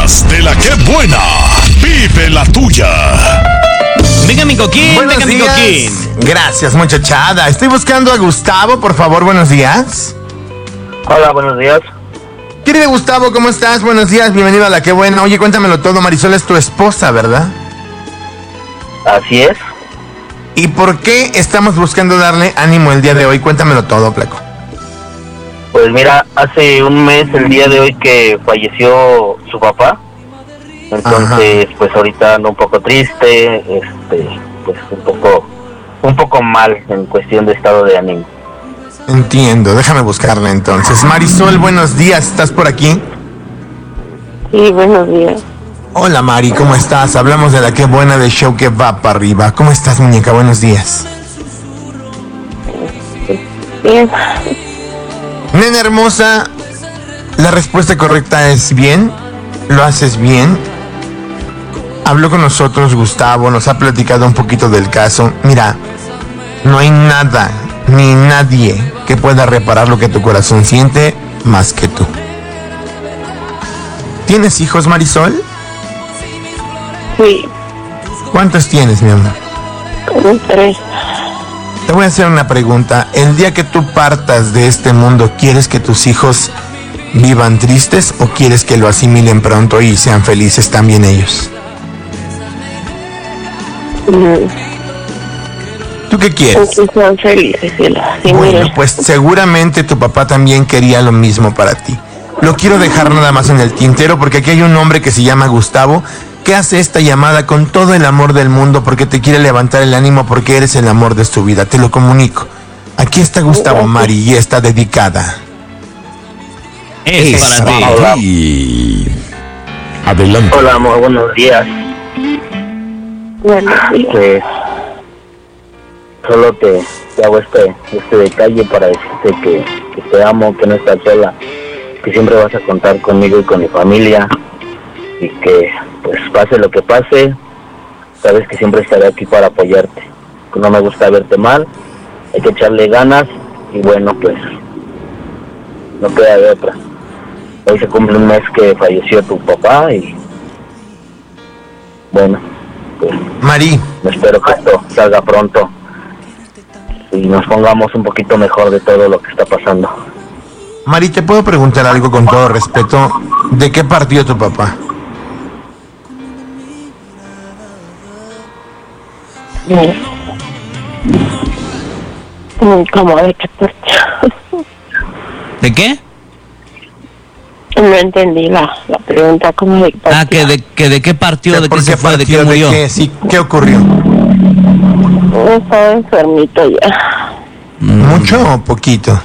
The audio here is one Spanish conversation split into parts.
más de la que buena. Vive la tuya. Venga, mi coquín, Buenos venga, mi días. coquín. Gracias, muchachada. Estoy buscando a Gustavo, por favor, buenos días. Hola, buenos días. Querido Gustavo, ¿cómo estás? Buenos días, bienvenido a La Qué Buena. Oye, cuéntamelo todo, Marisol es tu esposa, ¿verdad? Así es. ¿Y por qué estamos buscando darle ánimo el día de hoy? Cuéntamelo todo, Placo. Pues mira, hace un mes, el día de hoy, que falleció su papá. Entonces, pues ahorita ando un poco triste, pues un poco mal en cuestión de estado de ánimo. Entiendo, déjame buscarla entonces. Marisol, buenos días, ¿estás por aquí? Sí, buenos días. Hola, Mari, ¿cómo estás? Hablamos de La Qué Buena, del show que va para arriba. ¿Cómo estás, muñeca? Buenos días. Bien. Nena hermosa, la respuesta correcta es bien, lo haces bien. Habló con nosotros Gustavo, nos ha platicado un poquito del caso. Mira, no hay nada ni nadie que pueda reparar lo que tu corazón siente más que tú. ¿Tienes hijos, Marisol? Sí, ¿Cuántos tienes, mi amor? como 3. Te voy a hacer una pregunta. El día que tú partas de este mundo, ¿quieres que tus hijos vivan tristes o quieres que lo asimilen pronto y sean felices también ellos? ¿Tú qué quieres? Que sean felices, sí, Bueno, mira. pues seguramente tu papá también quería lo mismo para ti. Lo quiero dejar nada más en el tintero porque aquí hay un hombre que se llama Gustavo que hace esta llamada con todo el amor del mundo porque te quiere levantar el ánimo porque eres el amor de su vida. Te lo comunico. Aquí está Gustavo, Mari, y está dedicada. Es para ti. Adelante. Hola, amor, buenos días. Bueno, sí. Pues solo te hago este detalle para decirte que te amo, que no estás sola, que siempre vas a contar conmigo y con mi familia y que pues pase lo que pase, sabes que siempre estaré aquí para apoyarte. Que no me gusta verte mal, hay que echarle ganas y bueno, pues no queda de otra. Hoy se cumple un mes que falleció tu papá y bueno, pues Mari, espero que esto salga pronto y nos pongamos un poquito mejor de todo lo que está pasando. Mari, ¿te puedo preguntar algo con todo respeto? ¿De qué partió tu papá? Como de qué parte. ¿De qué? No entendí la pregunta, como de qué parte. Ah, que de qué partió, de ¿Por qué se fue, de qué partió? murió. Sí, ¿qué ocurrió? Estaba enfermito ya. ¿Mucho o poquito?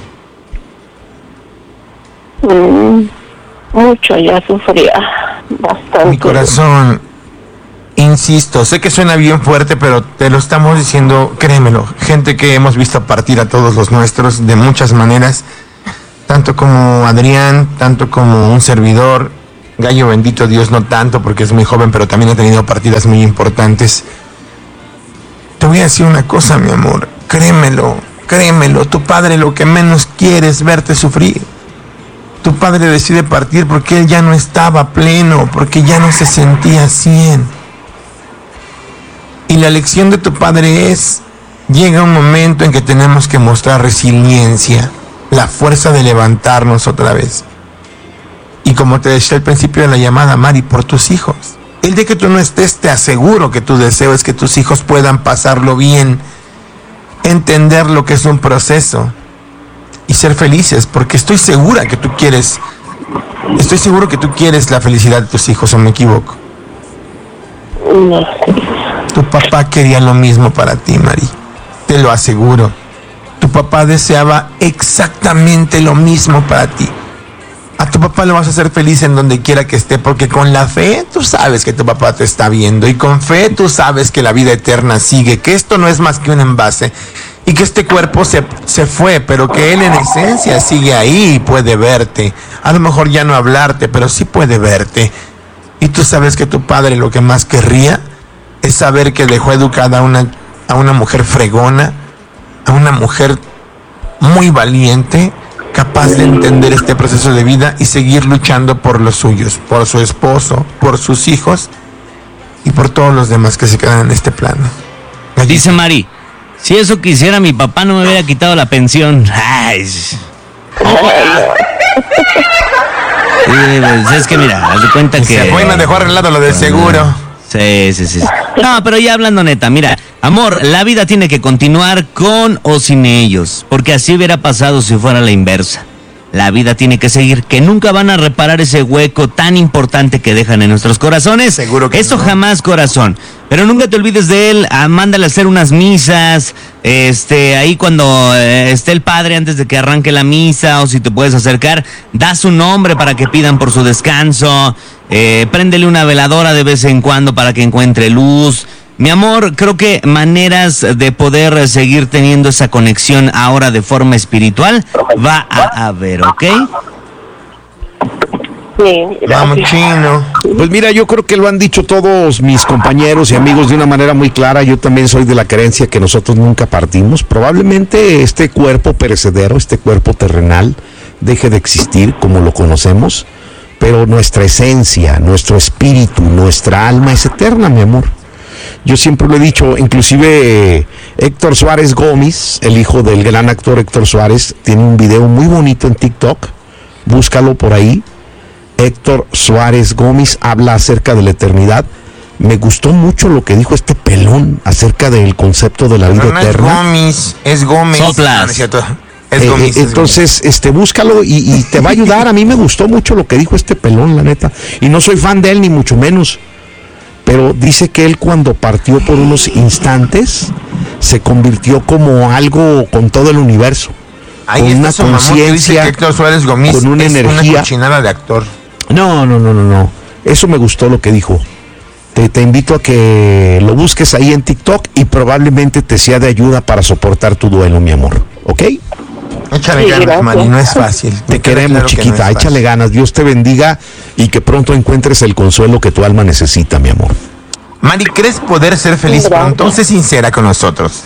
Mucho, ya sufría bastante. Mi corazón, insisto, sé que suena bien fuerte, pero te lo estamos diciendo, créemelo, gente que hemos visto partir a todos los nuestros de muchas maneras, tanto como Adrián, tanto como un servidor, Gallo bendito Dios no tanto porque es muy joven, pero también ha tenido partidas muy importantes. Te voy a decir una cosa, mi amor, créemelo, tu padre lo que menos quiere es verte sufrir. Tu padre decide partir porque él ya no estaba pleno, porque ya no se sentía 100. Y la lección de tu padre es, llega un momento en que tenemos que mostrar resiliencia, la fuerza de levantarnos otra vez. Y como te decía al principio de la llamada, Mari, por tus hijos. El día que tú no estés, te aseguro que tu deseo es que tus hijos puedan pasarlo bien, entender lo que es un proceso y ser felices, porque estoy seguro que tú quieres la felicidad de tus hijos, ¿o me equivoco? No. Tu papá quería lo mismo para ti, Mari, te lo aseguro. Tu papá deseaba exactamente lo mismo para ti. A tu papá lo vas a hacer feliz en donde quiera que esté, porque con la fe tú sabes que tu papá te está viendo, y con fe tú sabes que la vida eterna sigue, que esto no es más que un envase, y que este cuerpo se fue, pero que él en esencia sigue ahí y puede verte. A lo mejor ya no hablarte, pero sí puede verte. Y tú sabes que tu padre lo que más querría es saber que dejó educada a una mujer fregona, a una mujer muy valiente, capaz de entender este proceso de vida y seguir luchando por los suyos, por su esposo, por sus hijos y por todos los demás que se quedan en este plano. Dice Mari, si eso quisiera mi papá no me hubiera quitado la pensión. Ay. Pues es que mira, haz de cuenta que... Bueno, dejó arreglado lo del seguro. Sí. No, pero ya hablando neta, mira, amor, la vida tiene que continuar con o sin ellos, porque así hubiera pasado si fuera la inversa. La vida tiene que seguir, que nunca van a reparar ese hueco tan importante que dejan en nuestros corazones. Seguro que eso no. Jamás, corazón. Pero nunca te olvides de él, mándale a hacer unas misas, ahí cuando esté el padre antes de que arranque la misa, o si te puedes acercar, da su nombre para que pidan por su descanso, préndele una veladora de vez en cuando para que encuentre luz. Mi amor, creo que maneras de poder seguir teniendo esa conexión ahora de forma espiritual va a haber, ¿ok? Sí, Vamos, gracias. chino. Pues mira, yo creo que lo han dicho todos mis compañeros y amigos de una manera muy clara. Yo también soy de la creencia que nosotros nunca partimos. Probablemente este cuerpo perecedero, este cuerpo terrenal, deje de existir como lo conocemos, pero nuestra esencia, nuestro espíritu, nuestra alma es eterna, mi amor. Yo siempre lo he dicho, inclusive Héctor Suárez Gómez, el hijo del gran actor Héctor Suárez, tiene un video muy bonito en TikTok, búscalo por ahí. Héctor Suárez Gómez habla acerca de la eternidad. Me gustó mucho lo que dijo este pelón acerca del concepto de la vida No, no eterna. es Gómez. Soplas. No, no es cierto. Es Gómez. Entonces, búscalo y te va a ayudar. A mí me gustó mucho lo que dijo este pelón, la neta. Y no soy fan de él, ni mucho menos. Pero dice que él cuando partió por unos instantes, se convirtió como algo con todo el universo. Ahí con está una su mamón que dice conciencia, que Héctor Suárez Gómez con una es energía. una cochinada de actor. No. Eso me gustó lo que dijo. Te invito a que lo busques ahí en TikTok y probablemente te sea de ayuda para soportar tu duelo, mi amor. ¿Ok? Échale Sí, ganas, gracias. Mari, no es fácil. Te Me queda queremos, claro que no chiquita. es Échale fácil. ganas. Dios te bendiga y que pronto encuentres el consuelo que tu alma necesita, mi amor. Mari, ¿crees poder ser feliz Gracias. pronto? Sé sincera con nosotros.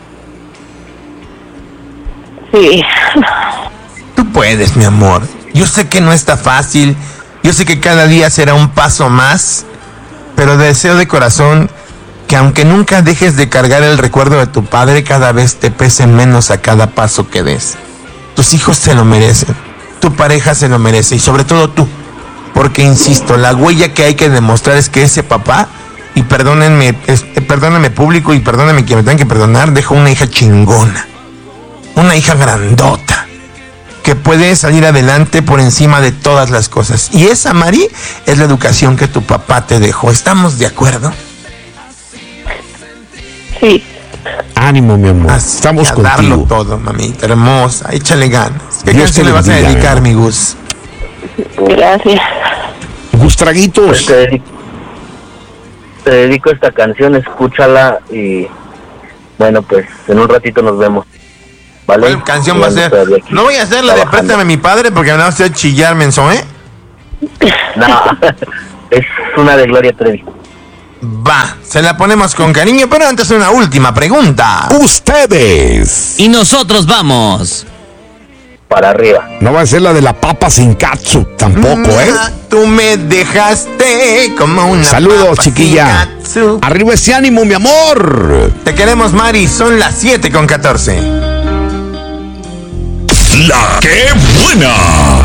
Sí. Tú puedes, mi amor. Yo sé que no está fácil. Yo sé que cada día será un paso más. Pero deseo de corazón que aunque nunca dejes de cargar el recuerdo de tu padre, cada vez te pese menos a cada paso que des. Tus hijos se lo merecen. Tu pareja se lo merece. Y sobre todo tú. Porque, insisto, la huella que hay que demostrar es que ese papá, y perdónenme público y perdónenme que me tengan que perdonar, dejó una hija chingona. Una hija grandota. Que puede salir adelante por encima de todas las cosas. Y esa, Mari, es la educación que tu papá te dejó. ¿Estamos de acuerdo? Sí. Ánimo, mi amor. Así, Estamos a darlo contigo. todo, mamita hermosa. Échale ganas. ¿Qué Dios canción te le vas a bendiga, dedicar, mi mi Gus? Gracias. Gus Traguitos. Pues te dedico esta canción, escúchala y bueno, pues en un ratito nos vemos. ¿Vale? ¿Cuál canción va a Ya ser? estoy aquí No voy a hacer la de trabajando. Préstame a mi padre porque me va a hacer chillar, menso, ¿eh? No, es una de Gloria Trevi. Va, se la ponemos con cariño, pero antes una última pregunta. Ustedes. Y nosotros vamos. Para arriba. No va a ser la de la papa sin catsup tampoco, ¿eh? Tú me dejaste como una Saludos, papa chiquilla. sin katsu. Arriba ese ánimo, mi amor. Te queremos, Mari. Son las 7:14. La que buena.